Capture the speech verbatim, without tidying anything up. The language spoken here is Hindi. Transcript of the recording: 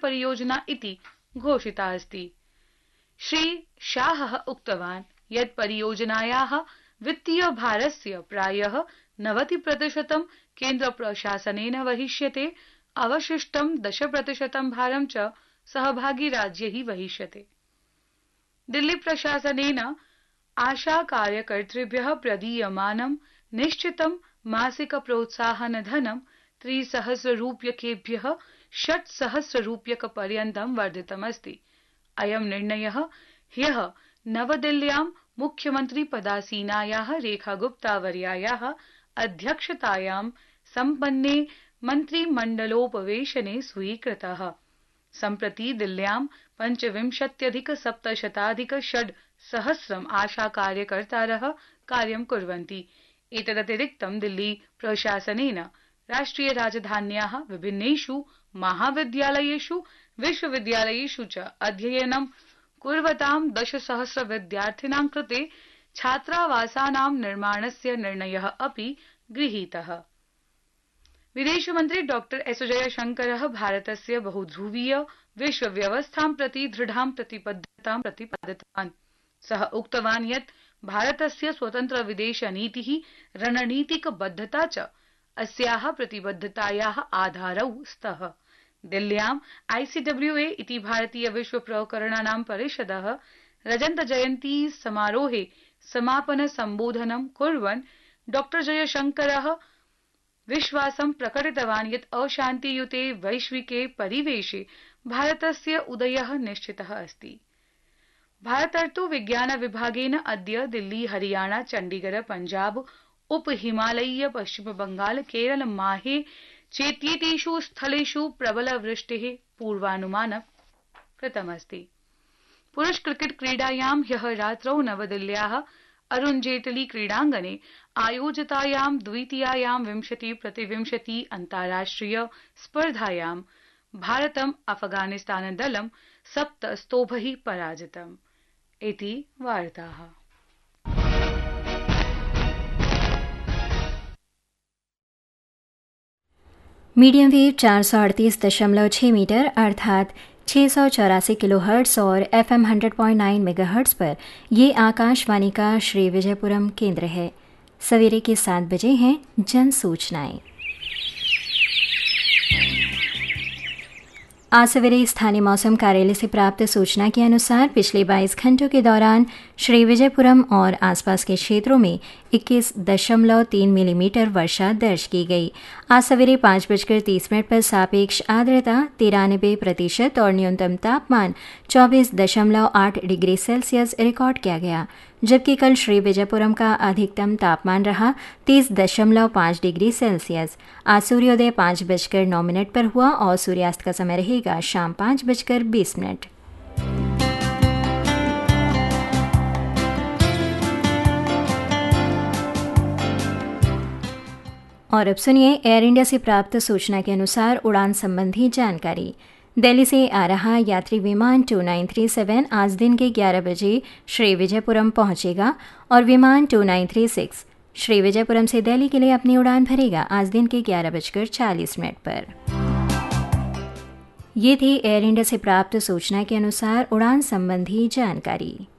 परियोजना इति घोषिता अस्ति। श्री शाहः उक्तवान् यत् परियोजनायाः वित्तीय भारस्य प्रायः नवति प्रतिशतं केन्द्र प्रशासनेन वहिष्यते, अवशिष्टं दश प्रतिशतं भारं च सहभागी राज्यैः वहिष्यते। दिल्ली प्रशासनेन आशा कार्यकर्तृभ्यः प्रदीयमानं निश्चितं मासिक प्रोत्साहन धनं त्रिसहस्ररूप्यकेभ्यः षट्सहस्ररूप्यकपर्यन्तं वर्धितमस्ति। अयं निर्णयः ह्यः नवदिल्ल्यां मुख्यमन्त्री पदासीनायाः रेखा गुप्तावर्यायाः अध्यक्षतायां सम्पन्ने मन्त्रिमण्डलोपवेशने स्वीकृतः। सम्प्रति दिल्ल्यां पञ्चविंशत्यधिक सप्तशताधिक षड् सहस्रम् आशा कार्यकर्तारः कार्यं कुर्वन्ति। एतदतिरिक्तं दिल्ली प्रशासनेन राष्ट्रिय राजधान्याः विभिन्नेषु महाविद्यालयेषु विश्वविद्यालयेषु च अध्ययनं कुर्वतां दशसहस्र विद्यार्थिनां कृते छात्रावासानां निर्माणस्य निर्णयः अपि गृहीतः। विदेशमन्त्री डॉक्टर एस जयशंकरः भारतस्य बहुध्रुवीय विश्वव्यवस्थां प्रति दृढां प्रतिबद्धतां प्रतिपादितवान्। सः उक्तवान् यत् भारतस्य स्वतन्त्र विदेशनीतिः रणनीतिकबद्धता च अस्याः प्रतिबद्धतायाः आधारौ स्तः। दिल्ल्यां आईसीडब्ल्यूए इति भारतीय विश्व प्रकरणानां परिषदः रजत जयन्ती समारोहे समापन सम्बोधनं कुर्वन् डॉक्टर जयशंकरः विश्वासं प्रकटितवान् यत् अशान्तियुते वैश्विके परिवेशे भारतस्य उदयः निश्चितः अस्ति। भारतर्तु विज्ञान विभागेन अद्य दिल्ली, हरियाणा, चण्डीगढ़, पञ्जाब, उप हिमालयीय, पश्चिम बंगाल, केरल, माहे चेत्येतेषु स्थलेषु प्रबल वृष्टेः पूर्वानुमानं कृतमस्ति। पुरुष क्रिकेट क्रीडायां ह्यः रात्रौ नवदिल्ल्याः अरुण जेटली क्रीडाङ्गणे आयोजितायां द्वितीयायां विंशति प्रतिविंशति अन्ताराष्ट्रिय स्पर्धायां भारतम् अफगानिस्तानदलं सप्त स्तोभैः पराजितम्। इति वार्ताः। मीडियम वेव चार सौ अड़तीस दशमलव छः मीटर अर्थात छः सौ चौरासी किलो हर्ट्स और F am hundred point nine mega hertz पर ये आकाशवाणी का श्री विजयपुरम केंद्र है। सवेरे के सात बजे हैं जन सूचनाएं। आज सवेरे स्थानीय मौसम कार्यालय से प्राप्त सूचना के अनुसार पिछले बाईस घंटों के दौरान श्री विजयपुरम और आसपास के क्षेत्रों में इक्कीस दशमलव तीन मिलीमीटर वर्षा दर्ज की गई। आज सवेरे पाँच बजकर तीस मिनट पर सापेक्ष आर्द्रता तिरानबे प्रतिशत और न्यूनतम तापमान चौबीस दशमलव आठ डिग्री सेल्सियस रिकॉर्ड किया गया, जबकि कल श्री विजयपुरम का अधिकतम तापमान रहा तीस दशमलव पाँच डिग्री सेल्सियस। आज सूर्योदय पाँच बजकर नौ मिनट पर हुआ और सूर्यास्त का समय रहेगा शाम पाँच बजकर बीस मिनट। और अब सुनिए एयर इंडिया से प्राप्त सूचना के अनुसार उड़ान संबंधी जानकारी। दिल्ली से आ रहा यात्री विमान टू नाइन थ्री सेवन आज दिन के ग्यारह बजे श्री विजयपुरम पहुंचेगा और विमान to nine three six Shri Vijayapuram से दिल्ली के लिए अपनी उड़ान भरेगा आज दिन के ग्यारह बजकर चालीस मिनट पर। ये थी एयर इंडिया से प्राप्त सूचना के अनुसार उड़ान संबंधी जानकारी।